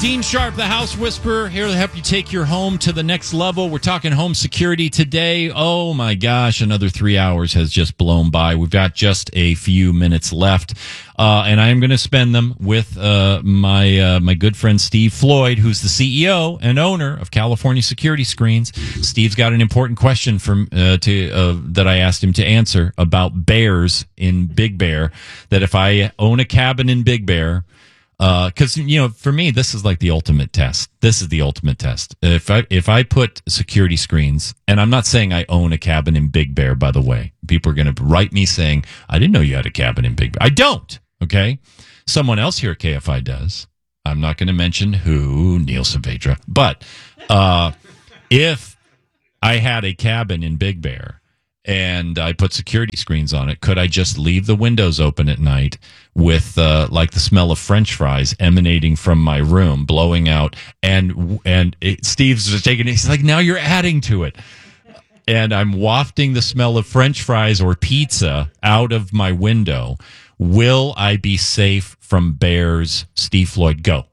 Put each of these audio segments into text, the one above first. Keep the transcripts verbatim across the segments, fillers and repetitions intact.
Dean Sharp, the House Whisperer, here to help you take your home to the next level. We're talking home security today. Oh, my gosh, another three hours has just blown by. We've got just a few minutes left, uh, and I am going to spend them with uh, my uh, my good friend Steve Floyd, who's the C E O and owner of California Security Screens. Steve's got an important question from uh, to uh, that I asked him to answer about bears in Big Bear, that if I own a cabin in Big Bear, because, uh, you know, for me, this is like the ultimate test. This is the ultimate test. If I if I put security screens, and I'm not saying I own a cabin in Big Bear, by the way. People are going to write me saying, I didn't know you had a cabin in Big Bear. I don't, okay? Someone else here at K F I does. I'm not going to mention who, Neil Saavedra. But uh, if I had a cabin in Big Bear and I put security screens on it, could I just leave the windows open at night with uh, like the smell of French fries emanating from my room, blowing out? And and it, Steve's just taking it. He's like, now you're adding to it. And I'm wafting the smell of French fries or pizza out of my window. Will I be safe from bears? Steve Floyd, go.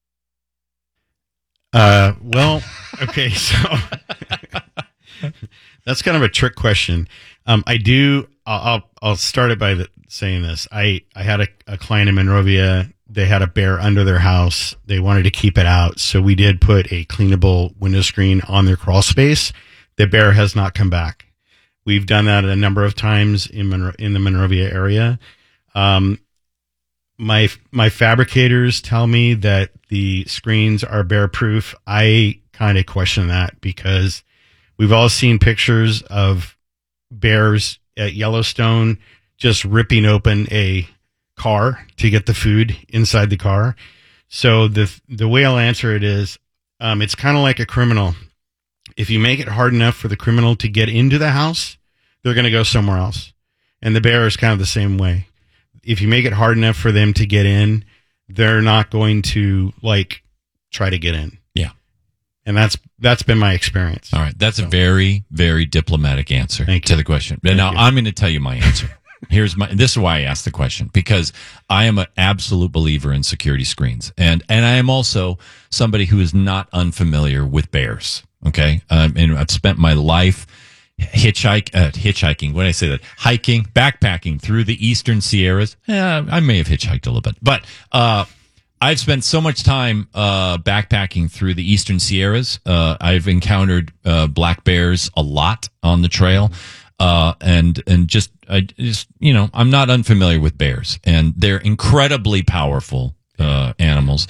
Uh, well, okay, so that's kind of a trick question. Um, I do. I'll I'll, I'll start it by the, saying this. I I had a, a client in Monrovia. They had a bear under their house. They wanted to keep it out, so we did put a cleanable window screen on their crawl space. The bear has not come back. We've done that a number of times in Monro- in the Monrovia area. Um, my my fabricators tell me that the screens are bear proof. I kind of question that because we've all seen pictures of bears at Yellowstone just ripping open a car to get the food inside the car. So the the way I'll answer it is, um, it's kind of like a criminal. If you make it hard enough for the criminal to get into the house, they're going to go somewhere else. And the bear is kind of the same way. If you make it hard enough for them to get in, they're not going to like try to get in. Yeah. And that's that's been my experience. All right. That's so. a very, very diplomatic answer Thank to you. the question. Thank now, you. I'm going to tell you my answer. Here's my. This is why I asked the question, because I am an absolute believer in security screens, and and I am also somebody who is not unfamiliar with bears. Okay, um, and I've spent my life hitchhike, uh, hitchhiking. When I say that, hiking, backpacking through the Eastern Sierras. Eh, I may have hitchhiked a little bit, but uh, I've spent so much time uh, backpacking through the Eastern Sierras. Uh, I've encountered uh, black bears a lot on the trail. Uh, and, and just, I just, you know, I'm not unfamiliar with bears, and they're incredibly powerful, uh, animals.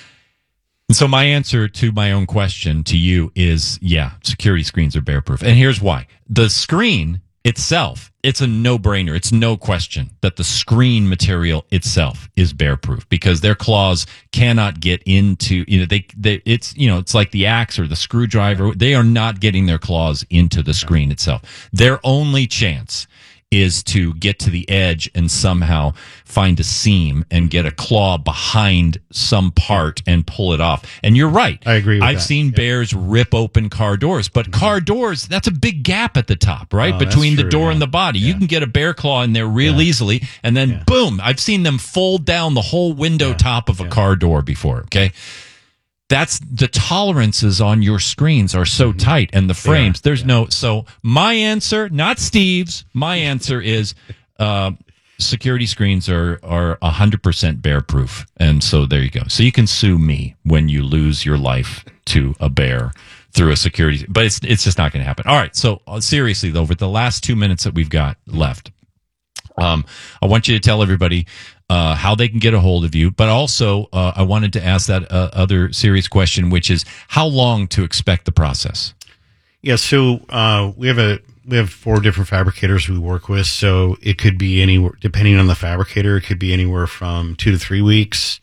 And so my answer to my own question to you is, yeah, security screens are bear proof. And here's why. The screen itself, it's a no-brainer. It's no question that the screen material itself is bear proof, because their claws cannot get into, you know, they, they, it's, you know, it's like the axe or the screwdriver. They are not getting their claws into the screen itself. Their only chance is to get to the edge and somehow find a seam and get a claw behind some part and pull it off. And you're right. I agree with I've that. seen Yeah. bears rip open car doors, but mm-hmm. car doors, that's a big gap at the top, right? Oh, Between the true, door yeah. and the body. Yeah. You can get a bear claw in there real Yeah. easily, and then Yeah. boom, I've seen them fold down the whole window Yeah. top of a Yeah. car door before, okay? That's the tolerances on your screens are so Mm-hmm. tight, and the frames, Yeah. there's Yeah. no, so my answer, not Steve's, my answer is, uh, security screens are, are one hundred percent bear proof. And so there you go. So you can sue me when you lose your life to a bear through a security, but it's, it's just not going to happen. All right. So uh, seriously though, with the last two minutes that we've got left, um, I want you to tell everybody, uh, how they can get a hold of you, but also, uh, I wanted to ask that uh, other serious question, which is how long to expect the process? Yeah. So, uh, we have a, we have four different fabricators we work with. So it could be anywhere, depending on the fabricator, it could be anywhere from two to three weeks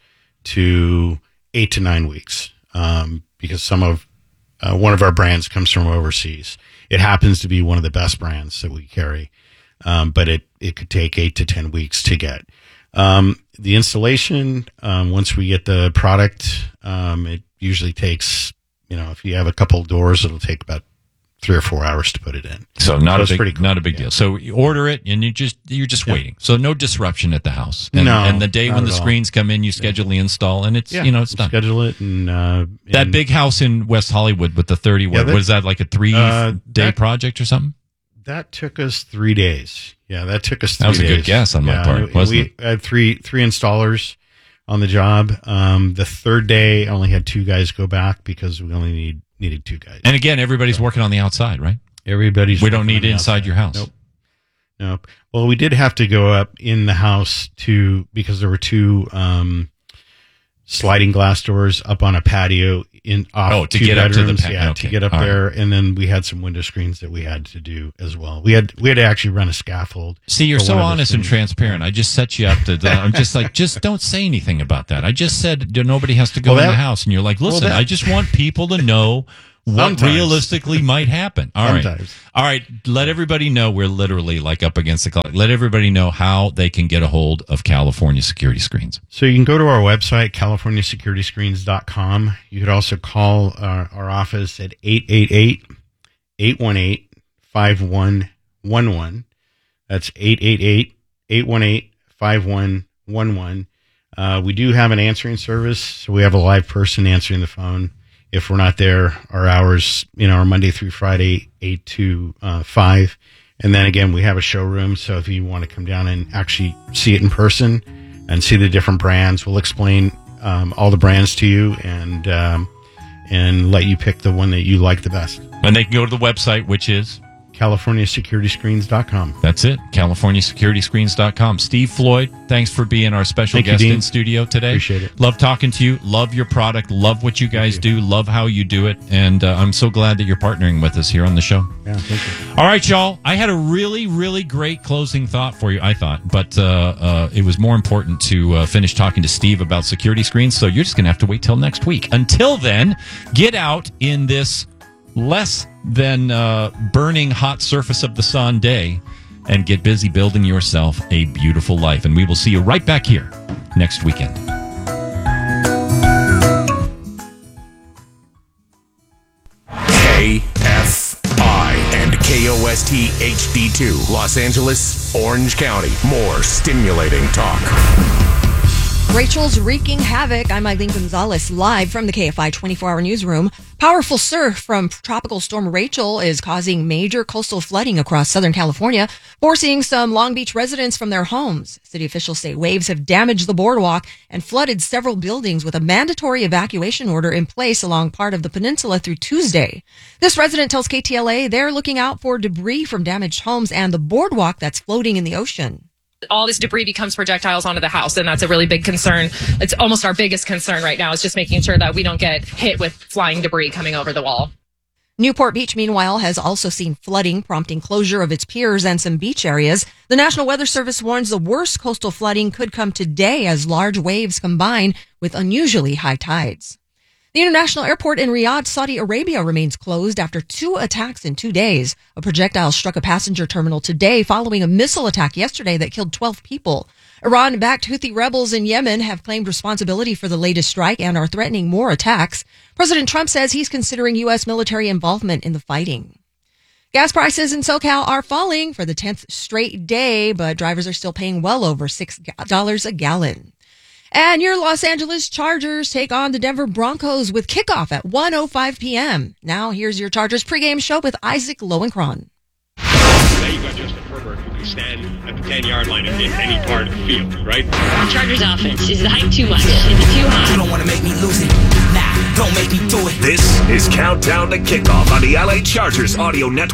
to eight to nine weeks. Um, because some of, uh, one of our brands comes from overseas. It happens to be one of the best brands that we carry. Um, but it, it could take eight to ten weeks to get. Um, the installation, um, once we get the product, um, it usually takes, you know, if you have a couple doors, it'll take about three or four hours to put it in. So not So a it's big, pretty cool. not a big Yeah. deal. So you order it and you just you're just Yeah. waiting. So no disruption at the house. And, No, and the day not when the at all. screens come in, you schedule the install, and it's Yeah, you know it's done. schedule it and uh, That and big house in West Hollywood with the thirty. What that- was that, like a three Uh, day that- project or something? that took us three days. Yeah, that took us. Three That was a good days. guess on my Yeah, part, and wasn't we had three three installers on the job. Um, the third day, I only had two guys go back because we only need needed two guys. And again, everybody's working on the outside, right? Everybody's. We don't working need on the inside outside. your house. Nope. Nope. Well, we did have to go up in the house to because there were two um, sliding glass doors up on a patio in off Oh, to two get up to the bedrooms. pa- yeah, okay. to get up All right. there, and then we had some window screens that we had to do as well. We had we had to actually run a scaffold. See, you're for so one of the honest and things. transparent. I just set you up to. The, I'm just like, just don't say anything about that. I just said nobody has to go Well, in that- the house, and you're like, listen, well, that- I just want people to know what Sometimes. realistically might happen. All right, Sometimes. all right. Let everybody know we're literally like up against the clock. Let everybody know how they can get a hold of California Security Screens. So you can go to our website, california security screens dot com. You could also call our, our office at eight eight eight, eight one eight, five one one one. That's eight eight eight, eight one eight, five one one one. Uh, we do have an answering service, so we have a live person answering the phone. If we're not there, our hours, you know, are Monday through Friday, eight to uh, five. And then again, we have a showroom. So if you want to come down and actually see it in person and see the different brands, we'll explain um, all the brands to you and um, and let you pick the one that you like the best. And they can go to the website, which is california security screens dot com. that's it, california security screens dot com. Steve Floyd, thanks for being our special Thank you, guest Dean. in studio today. Appreciate it. Love talking to you. Love your product. Love what you guys do. Love how you do it. And uh, I'm so glad that you're partnering with us here on the show. Yeah, thank you. All right, y'all. I had a really, really great closing thought for you, I thought. But uh, uh, it was more important to uh, finish talking to Steve about security screens. So you're just going to have to wait till next week. Until then, get out in this less than uh, burning hot surface of the sun day and get busy building yourself a beautiful life. And we will see you right back here next weekend. K F I and K O S T H D two, Los Angeles, Orange County. More stimulating talk. Rachel's wreaking havoc. I'm Eileen Gonzalez, live from the K F I twenty-four hour newsroom. Powerful surf from Tropical Storm Rachel is causing major coastal flooding across Southern California, forcing some Long Beach residents from their homes. City officials say waves have damaged the boardwalk and flooded several buildings, with a mandatory evacuation order in place along part of the peninsula through Tuesday. This resident tells K T L A they're looking out for debris from damaged homes and the boardwalk that's floating in the ocean. All this debris becomes projectiles onto the house, and that's a really big concern. It's almost our biggest concern right now, is just making sure that we don't get hit with flying debris coming over the wall. Newport Beach, meanwhile, has also seen flooding, prompting closure of its piers and some beach areas. The National Weather Service warns the worst coastal flooding could come today as large waves combine with unusually high tides. The international airport in Riyadh, Saudi Arabia, remains closed after two attacks in two days. A projectile struck a passenger terminal today following a missile attack yesterday that killed twelve people. Iran-backed Houthi rebels in Yemen have claimed responsibility for the latest strike and are threatening more attacks. President Trump says he's considering U S military involvement in the fighting. Gas prices in SoCal are falling for the tenth straight day, but drivers are still paying well over six dollars a gallon. And your Los Angeles Chargers take on the Denver Broncos with kickoff at one oh five p.m. Now here's your Chargers pregame show with Isaac Lowenkron. Now you've got Justin Herbert who can stand at the ten-yard line and hit any part of the field, right? The Chargers offense, is it hyped too much? Is it too high? You don't want to make me lose it. Nah, don't make me do it. This is Countdown to Kickoff on the L A Chargers Audio Network.